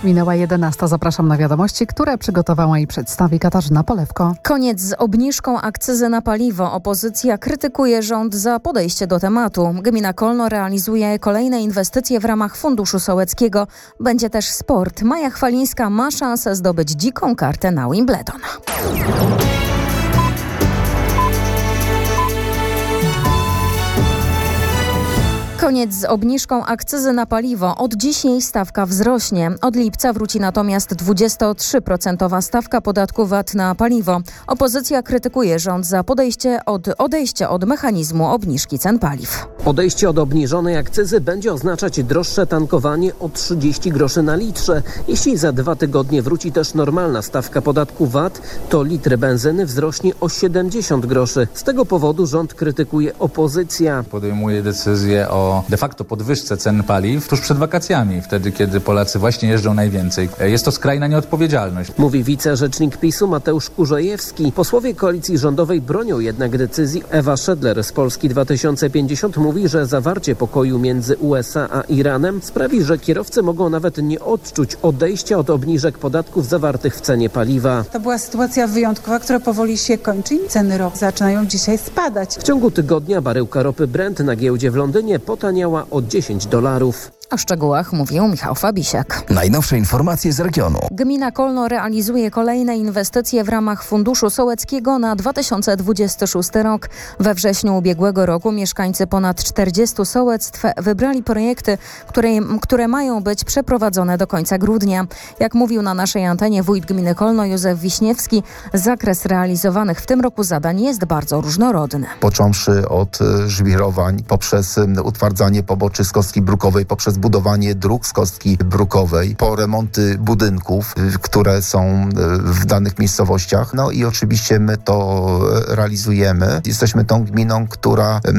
Minęła 11. Zapraszam na wiadomości, które przygotowała i przedstawi Katarzyna Polewko. Koniec z obniżką akcyzy na paliwo. Opozycja krytykuje rząd za podejście do tematu. Gmina Kolno realizuje kolejne inwestycje w ramach Funduszu Sołeckiego. Będzie też sport. Maja Chwalińska ma szansę zdobyć dziką kartę na Wimbledon. Koniec z obniżką akcyzy na paliwo. Od dziś jej stawka wzrośnie. Od lipca wróci natomiast 23% stawka podatku VAT na paliwo. Opozycja krytykuje rząd za odejście od mechanizmu obniżki cen paliw. Odejście od obniżonej akcyzy będzie oznaczać droższe tankowanie o 30 groszy na litrze. Jeśli za 2 tygodnie wróci też normalna stawka podatku VAT, to litr benzyny wzrośnie o 70 groszy. Z tego powodu rząd krytykuje opozycja. Podejmuje decyzję o de facto podwyżce cen paliw tuż przed wakacjami, wtedy kiedy Polacy właśnie jeżdżą najwięcej. Jest to skrajna nieodpowiedzialność. Mówi wicerzecznik PiS-u Mateusz Kurzejewski. Posłowie koalicji rządowej bronią jednak decyzji. Ewa Szedler z Polski 2050 mówi, że zawarcie pokoju między USA a Iranem sprawi, że kierowcy mogą nawet nie odczuć odejścia od obniżek podatków zawartych w cenie paliwa. To była sytuacja wyjątkowa, która powoli się kończy i ceny ropy zaczynają dzisiaj spadać. W ciągu tygodnia baryłka ropy Brent na giełdzie w Londynie potaniała o $10. O szczegółach mówił Michał Fabisiak. Najnowsze informacje z regionu. Gmina Kolno realizuje kolejne inwestycje w ramach Funduszu Sołeckiego na 2026 rok. We wrześniu ubiegłego roku mieszkańcy ponad 40 sołectw wybrali projekty, które mają być przeprowadzone do końca grudnia. Jak mówił na naszej antenie wójt gminy Kolno Józef Wiśniewski, zakres realizowanych w tym roku zadań jest bardzo różnorodny. Począwszy od żwirowań, poprzez utwardzanie poboczy z kostki brukowej, poprzez budowanie dróg z kostki brukowej, po remonty budynków, które są w danych miejscowościach. No i oczywiście my to realizujemy. Jesteśmy tą gminą, która